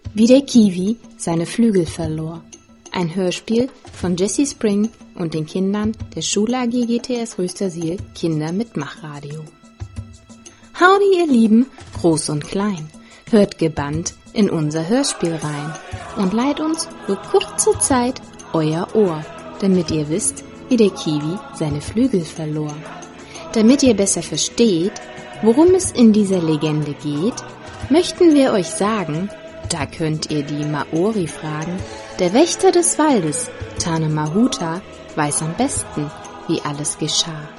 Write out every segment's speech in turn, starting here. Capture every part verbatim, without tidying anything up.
Wie der Kiwi seine Flügel verlor. Ein Hörspiel von Jessie Spring und den Kindern der Schule A G G T S Röstersiel Kinder mit Machradio. Howdy ihr Lieben, groß und klein, hört gebannt in unser Hörspiel rein und leiht uns für kurze Zeit euer Ohr, damit ihr wisst, wie der Kiwi seine Flügel verlor. Damit ihr besser versteht, worum es in dieser Legende geht, möchten wir euch sagen, da könnt ihr die Maori fragen. Der Wächter des Waldes, Tane Mahuta, weiß am besten, wie alles geschah.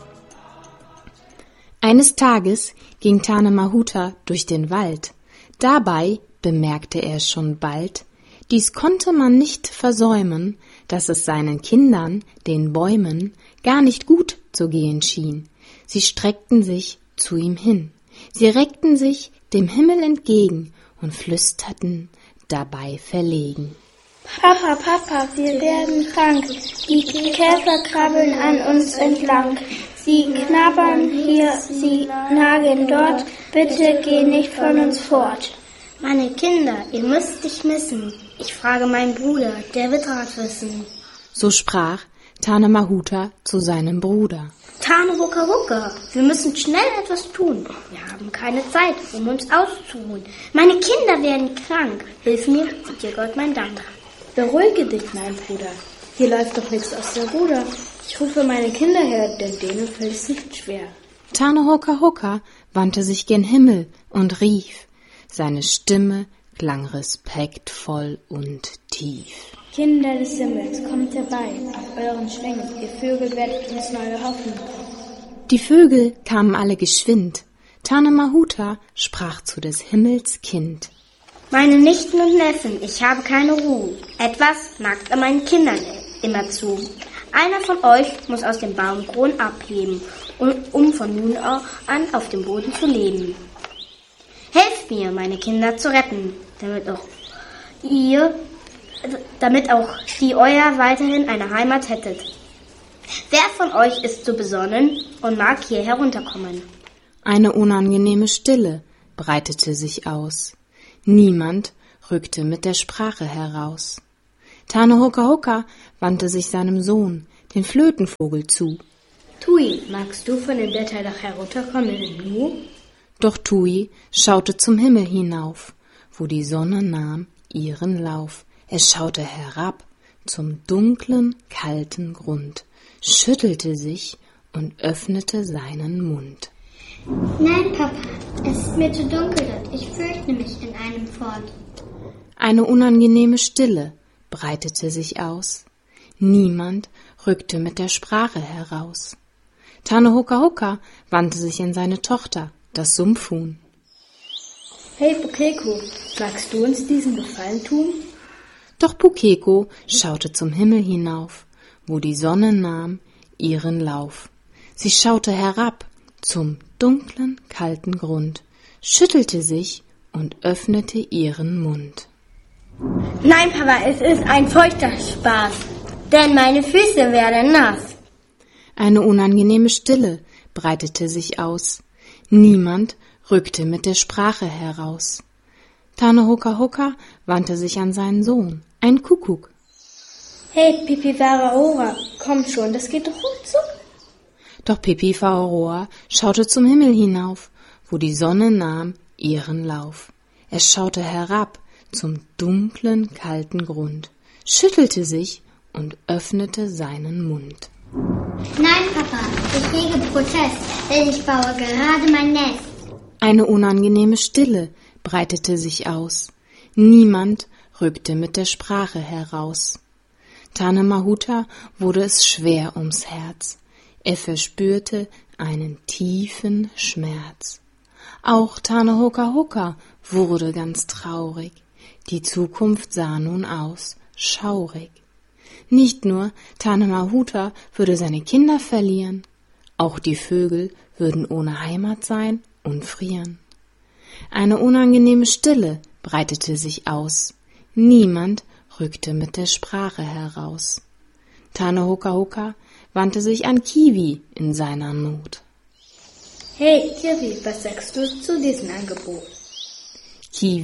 Eines Tages ging Tane Mahuta durch den Wald. Dabei bemerkte er schon bald, dies konnte man nicht versäumen, dass es seinen Kindern, den Bäumen, gar nicht gut zu gehen schien. Sie streckten sich zu ihm hin. Sie reckten sich dem Himmel entgegen und flüsterten dabei verlegen. Papa, Papa, wir werden krank. Die Käfer krabbeln an uns entlang. Sie knabbern hier, sie nagen dort. Bitte geh nicht von uns fort. Meine Kinder, ihr müsst dich missen. Ich frage meinen Bruder, der wird Rat wissen. So sprach Tane Mahuta zu seinem Bruder. Tane Hucka Hucka, wir müssen schnell etwas tun. Wir haben keine Zeit, um uns auszuruhen. Meine Kinder werden krank. Hilf mir, dir Gott mein Dank. Beruhige dich, mein Bruder. Hier läuft doch nichts aus der Ruder. Ich rufe meine Kinder her, denn denen fällt es nicht schwer. Tane Hucka Hucka wandte sich gen Himmel und rief. Seine Stimme klang respektvoll und tief. Kinder des Himmels, kommt herbei, auf euren Schwingen, ihr Vögel werdet uns neue Hoffnung. Die Vögel kamen alle geschwind. Tane Mahuta sprach zu des Himmels Kind. Meine Nichten und Neffen, ich habe keine Ruhe. Etwas nagt an meinen Kindern immer zu. Einer von euch muss aus dem Baumkron abheben, um von nun an auf dem Boden zu leben. Helft mir, meine Kinder zu retten, damit auch ihr, damit auch die euer weiterhin eine Heimat hättet. Wer von euch ist so besonnen und mag hier herunterkommen? Eine unangenehme Stille breitete sich aus. Niemand rückte mit der Sprache heraus. Tane Hucka Hucka wandte sich seinem Sohn, den Flötenvogel, zu. Tui, magst du von dem Blätterdach herunterkommen in Nu? Doch Tui schaute zum Himmel hinauf, wo die Sonne nahm ihren Lauf. Er schaute herab zum dunklen, kalten Grund, schüttelte sich und öffnete seinen Mund. Nein, Papa, es ist mir zu dunkel dort. Ich fürchte mich in einem Fort. Eine unangenehme Stille breitete sich aus. Niemand rückte mit der Sprache heraus. Tane Hucka Hucka wandte sich an seine Tochter, das Sumpfhuhn. Hey Pukeko, magst du uns diesen Gefallen tun? Doch Pukeko schaute zum Himmel hinauf, wo die Sonne nahm ihren Lauf. Sie schaute herab zum dunklen, kalten Grund, schüttelte sich und öffnete ihren Mund. Nein, Papa, es ist ein feuchter Spaß, denn meine Füße werden nass. Eine unangenehme Stille breitete sich aus. Niemand rückte mit der Sprache heraus. Tane Hucka Hucka wandte sich an seinen Sohn, ein Kuckuck. Hey, Pipi Waraora, komm schon, das geht doch ruckzuck. Doch Pipi Waraora schaute zum Himmel hinauf, wo die Sonne nahm ihren Lauf. Er schaute herab zum dunklen, kalten Grund, schüttelte sich und öffnete seinen Mund. Nein, Papa, ich hege Protest, denn ich baue gerade mein Nest. Eine unangenehme Stille breitete sich aus. Niemand rückte mit der Sprache heraus. Tane Mahuta wurde es schwer ums Herz. Er verspürte einen tiefen Schmerz. Auch Tane Hucka Hucka wurde ganz traurig. Die Zukunft sah nun aus, schaurig. Nicht nur Tane Mahuta würde seine Kinder verlieren, auch die Vögel würden ohne Heimat sein und frieren. Eine unangenehme Stille breitete sich aus. Niemand rückte mit der Sprache heraus. Tane Hucka Hucka wandte sich an Kiwi in seiner Not. Hey, Kiwi, was sagst du zu diesem Angebot? Kiwi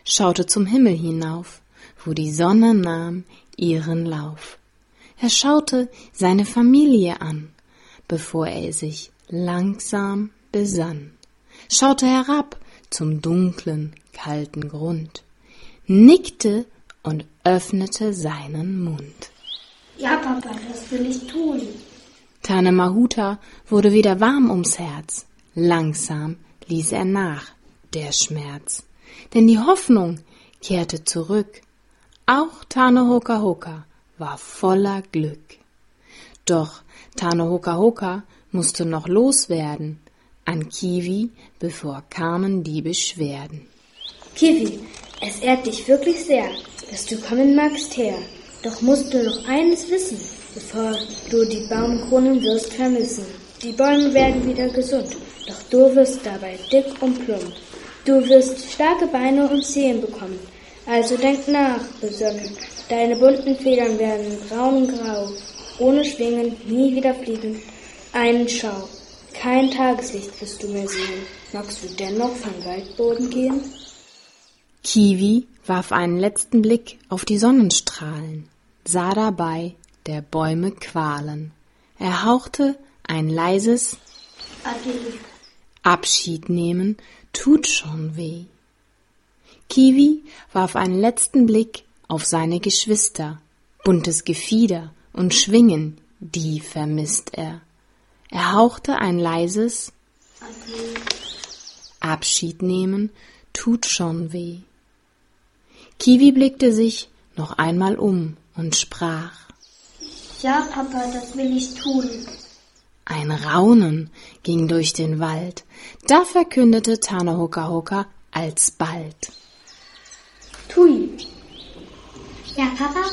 schaute zum Himmel hinauf, wo die Sonne nahm ihren Lauf. Er schaute seine Familie an, bevor er sich langsam besann, schaute herab zum dunklen, kalten Grund, nickte und öffnete seinen Mund. Ja, Papa, das will ich tun. Tane Mahuta wurde wieder warm ums Herz. Langsam ließ er nach, der Schmerz. Denn die Hoffnung kehrte zurück. Auch Tane Hoka Hoka war voller Glück. Doch Tane Hoka Hoka musste noch loswerden an Kiwi, bevor kamen die Beschwerden. Kiwi, es ehrt dich wirklich sehr, dass du kommen magst her. Doch musst du noch eines wissen, bevor du die Baumkronen wirst vermissen. Die Bäume werden wieder gesund, doch du wirst dabei dick und plump. Du wirst starke Beine und Zehen bekommen, also denk nach, besonnen. Deine bunten Federn werden braun und grau, ohne Schwingen, nie wieder fliegen. Einen Schau, kein Tageslicht wirst du mehr sehen. Magst du dennoch vom Waldboden gehen? Kiwi warf einen letzten Blick auf die Sonnenstrahlen, sah dabei der Bäume Qualen. Er hauchte ein leises Adieu. Abschied nehmen tut schon weh. Kiwi warf einen letzten Blick auf seine Geschwister, buntes Gefieder und Schwingen, die vermisst er. Er hauchte ein leises Adieu. Abschied nehmen tut schon weh. Kiwi blickte sich noch einmal um und sprach: Ja, Papa, das will ich tun. Ein Raunen ging durch den Wald, da verkündete Tane Hoka Hoka alsbald: Tui, Ja, Papa?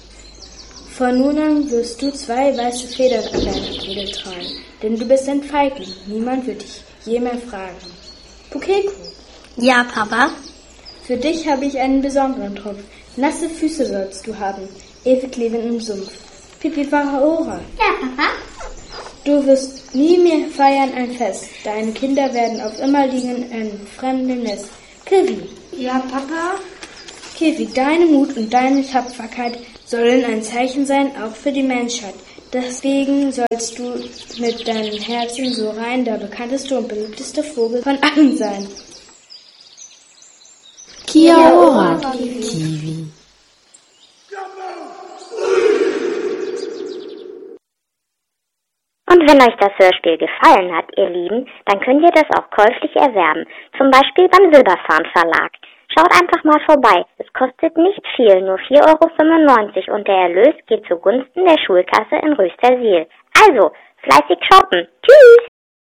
von nun an wirst du zwei weiße Federn an deiner Kehle tragen, denn du bist ein Feigling, niemand wird dich je mehr fragen. Pukeko, Ja, Papa? für dich habe ich einen besonderen Trumpf. Nasse Füße sollst du haben, ewig leben im Sumpf. Pipi Waraora, Ja, Papa? du wirst nie mehr feiern ein Fest. Deine Kinder werden auf immer liegen in einem fremden Nest. Kiwi, Ja, Papa? Kiwi, deine Mut und deine Tapferkeit sollen ein Zeichen sein, auch für die Menschheit. Deswegen sollst du mit deinem Herzen so rein der bekannteste und beliebteste Vogel von allen sein. Kia ora, Kiwi. Und wenn euch das Hörspiel gefallen hat, ihr Lieben, dann könnt ihr das auch käuflich erwerben, zum Beispiel beim Silberfarn Verlag. Schaut einfach mal vorbei, es kostet nicht viel, nur vier Euro fünfundneunzig und der Erlös geht zugunsten der Schulkasse in Röstersiel. Also, fleißig shoppen. Tschüss!